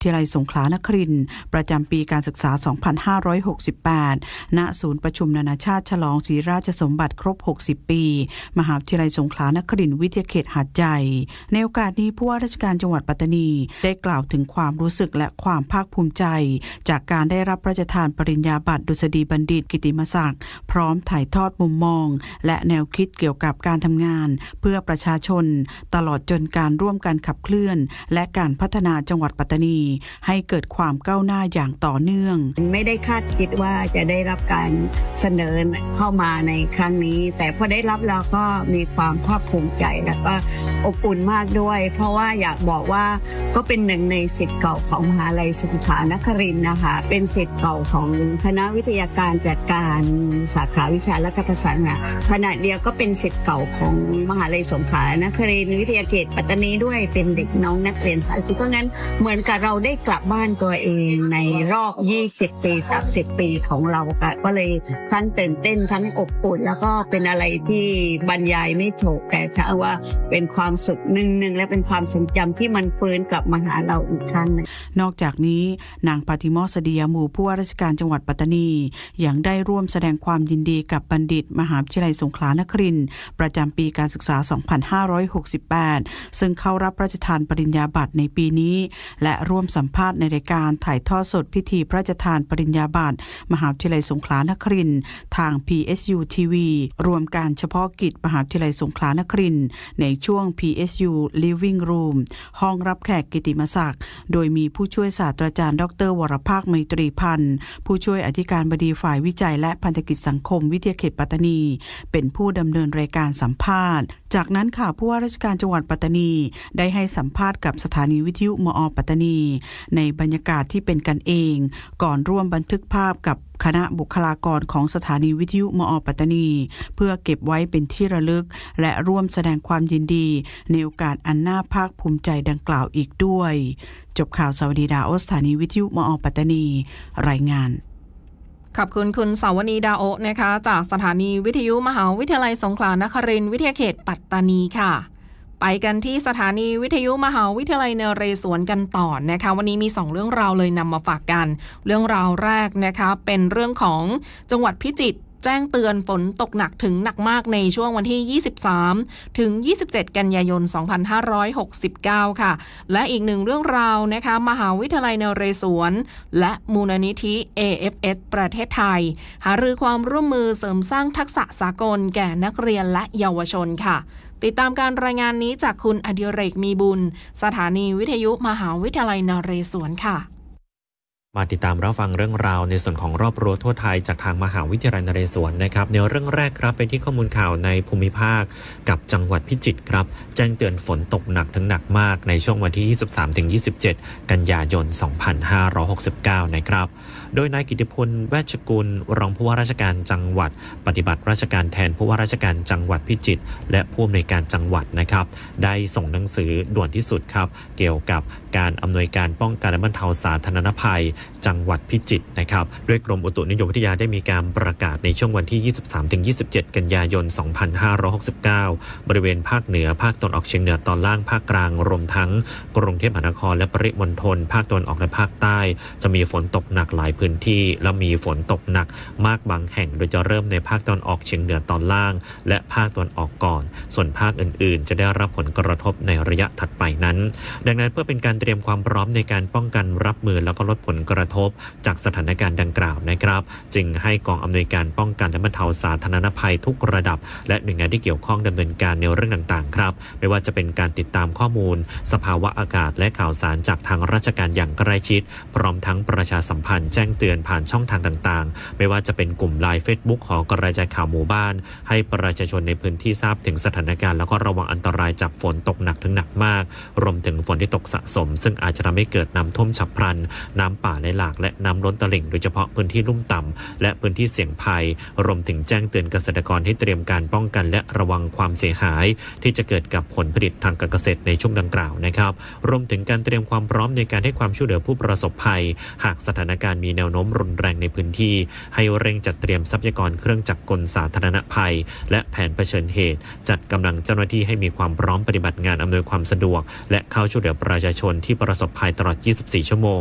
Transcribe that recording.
ทยาลัยสงขลานครินทร์ประจำปีการศึกษา 2568 ณ ศูนย์ประชุมนานาชาติฉลองศรีราชสมบัติครบ 60 ปี มหาวิทยาลัยสงขลานครินทร์วิทยาเขตหาดใหญ่ในโอกาสนี้ผู้ว่าราชการจังหวัดปัตตานีได้กล่าวถึงความรู้สึกและความภาคภูมิใจจากการได้รับพระราชทานปริญญาบัตรดุษฎีบัณฑิตกิตติมศักดิ์พร้อมถ่ายทอดมุมมองและแนวคิดเกี่ยวกับการทำงานเพื่อประชาชนตลอดจนการร่วมกันขับเคลื่อนและการพัฒนาจังหวัดปัตตานีให้เกิดความก้าวหน้าอย่างต่อเนื่องไม่ได้คาดคิดว่าจะได้รับการเสนอเข้ามาในครั้งนี้แต่พอได้รับแล้วก็มีความภาคภูมิใจและก็อบอุ่นมากด้วยเพราะว่าอยากบอกว่าก็เป็นหนึ่งในศิษย์เก่าของมหาวิทยาลัยสงขลานครินทร์นะคะเป็นศิษย์เก่าของคณะวิทยาการจัดการสาขาวิชารัฐประศาสนาขณะเดียวก็เป็นศิษย์เก่าของมหาวิทยาลัยสงขลานครินทร์วิทยาเขตปัตตานีด้วยเป็นเด็กน้องนักเรียนสายศิลป์เพราะงั้นเหมือนกับเราได้กลับบ้านตัวเองในรอบ20 ปี30 ปีของเราก็เลยทั้งตื่นเต้นทั้งอบอุ่นแล้วก็เป็นอะไรที่บรรยายไม่ถูกแต่ถ้าว่าเป็นความสุขหนึ่งและเป็นความทรงจำที่มันฟื้นกลับมาหาเราอีกครั้งนึงนอกจากนี้นางปาติมอสเดียหมู่ผู้ว่าราชการจังหวัดปัตตานียังได้ร่วมแสดงความยินดีกับบัณฑิตมหาวิทยาลัยสงขลานครินทร์ประจำปีการศึกษา 2568 ซึ่งเข้ารับพระราชทานปริญญาบัตรในปีนี้และร่วมสัมภาษณ์ในรายการถ่ายทอดสดพิธีพระราชทานปริญญาบัตรมหาวิทยาลัยสงขลานครินทร์ทาง PSU TV รวมการเฉพาะกิจมหาวิทยาลัยสงขลานครินทร์ในช่วง PSU Living Room ห้องรับแขกกิตติมศักดิ์โดยมีผู้ช่วยศาสตราจารย์ดร.วรภาคไมตรีพันธ์ผู้ช่วยอธิการบดีฝ่ายวิจัยและพันธกิจสังคมวิทยาเขตปัตตานีเป็นผู้ดำเนินรายการสัมภาษณ์จากนั้นค่ะผู้ว่าราชการจังหวัดปัตตานีได้ให้สัมภาษณ์กับสถานีวิทยุมอ.ปัตตานีในบรรยากาศที่เป็นกันเองก่อนร่วมบันทึกภาพกับคณะบุคลากรของสถานีวิทยุมอ.ปัตตานีเพื่อเก็บไว้เป็นที่ระลึกและร่วมแสดงความยินดีในโอกาสอันน่าภาคภูมิใจดังกล่าวอีกด้วยจบข่าวสวัสดีดาโอสถานีวิทยุมอ.ปัตตานีรายงานขอบคุณคุณสาวนีดาโอนะคะจากสถานีวิทยุมหาวิทยาลัยสงขลานครินทร์วิทยาเขตปัตตานีค่ะไปกันที่สถานีวิทยุมหาวิทยาลัยนเรศวรกันต่อนะคะวันนี้มี2เรื่องราวเลยนำมาฝากกันเรื่องราวแรกนะคะเป็นเรื่องของจังหวัดพิจิตรแจ้งเตือนฝนตกหนักถึงหนักมากในช่วงวันที่23ถึง27กันยายน2569ค่ะและอีกหนึ่งเรื่องราวนะคะมหาวิทยาลัยนเรศวรและมูลนิธิ AFS ประเทศไทยหารือความร่วมมือเสริมสร้างทักษะสากลแก่นักเรียนและเยาวชนค่ะติดตามการรายงานนี้จากคุณอดิเรกมีบุญสถานีวิทยุมหาวิทยาลัยนเรศวรค่ะมาติดตามรับฟังเรื่องราวในส่วนของรอบรั้วทั่วไทยจากทางมหาวิทยาลัยนเรศวรนะครับในเรื่องแรกครับเป็นที่ข้อมูลข่าวในภูมิภาคกับจังหวัดพิจิตรครับแจ้งเตือนฝนตกหนักถึงหนักมากในช่วงวันที่ 23-27 กันยายน 2569 นะครับโดยนายกิติพลแวชกุลรองผู้ว่าราชการจังหวัดปฏิบัติราชการแทนผู้ว่าราชการจังหวัดพิจิตรและผู้อำนวยการจังหวัดนะครับได้ส่งหนังสือด่วนที่สุดครับเกี่ยวกับการอำนวยการป้องกันและบรรเทาสาธารณภัยจังหวัดพิจิตรนะครับโดยกรมอุตุนิยมวิทยาได้มีการประกาศในช่วงวันที่ 23-27 กันยายน 2569 บริเวณภาคเหนือภาคตะวันออกเฉียงเหนือตอนล่างภาคกลางรวมทั้งกรุงเทพมหานครและปริมณฑลภาคตะวันออกและภาคใต้จะมีฝนตกหนักหลายพื้นที่และมีฝนตกหนักมากบางแห่งโดยจะเริ่มในภาคตะวันออกเฉียงเหนือตอนล่างและภาคตะวันออกก่อนส่วนภาคอื่นๆจะได้รับผลกระทบในระยะถัดไปนั้นดังนั้นเพื่อเป็นการเตรียมความพร้อมในการป้องกันรับมือแล้วก็ลดผลกระทบจากสถานการณ์ดังกล่าวนะครับจึงให้กองอำนวยการป้องกันและบรรเทาสาธารณภัยทุกระดับและหน่วยงานที่เกี่ยวข้องดำเนินการในเรื่องต่างๆครับไม่ว่าจะเป็นการติดตามข้อมูลสภาวะอากาศและข่าวสารจากทางราชการอย่างใกล้ชิดพร้อมทั้งประชาสัมพันธ์แจ้งเตือนผ่านช่องทางต่างๆไม่ว่าจะเป็นกลุ่ม LINE Facebook หอกระจายข่าวหมู่บ้านให้ประชาชนในพื้นที่ทราบถึงสถานการณ์แล้วก็ระวังอันตรายจากฝนตกหนักถึงหนักมากรวมถึงฝนที่ตกสะสมซึ่งอาจจะทำให้เกิดน้ำท่วมฉับพลันน้ำป่าไหลหลากและน้ำล้นตลิ่งโดยเฉพาะพื้นที่ลุ่มต่ำและพื้นที่เสี่ยงภัยรวมถึงแจ้งเตือนเกษตรกรให้เตรียมการป้องกันและระวังความเสียหายที่จะเกิดกับผลผลิตทางการเกษตรในช่วงดังกล่าวนะครับรวมถึงการเตรียมความพร้อมในการให้ความช่วยเหลือผู้ประสบภัยหากสถานการณ์มีแนวโน้มรุนแรงในพื้นที่ให้เร่งจัดเตรียมทรัพยากรเครื่องจักรกลสาธารณภัยและแผนเผชิญเหตุจัดกำลังเจ้าหน้าที่ให้มีความพร้อมปฏิบัติงานอำนวยความสะดวกและเข้าช่วยเหลือประชาชนที่ประสบภัยตลอด 24 ชั่วโมง